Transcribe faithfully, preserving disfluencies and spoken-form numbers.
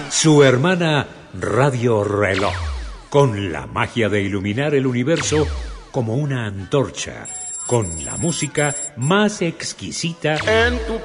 Su hermana Radio Reloj, con la magia de iluminar el universo como una antorcha, con la música más exquisita en tu